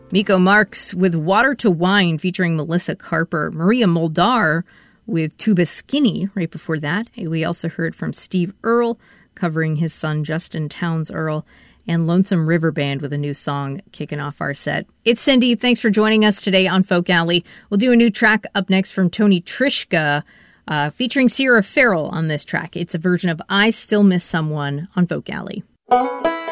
Miko Marks with Water to Wine featuring Melissa Carper. Maria Muldaur with Tuba Skinny right before that. We also heard from Steve Earle covering his son Justin Townes Earle, and Lonesome River Band with a new song kicking off our set. It's Cindy. Thanks for joining us today on Folk Alley. We'll do a new track up next from Tony Trischka, featuring Sierra Farrell on this track. It's a version of I Still Miss Someone on Folk Alley.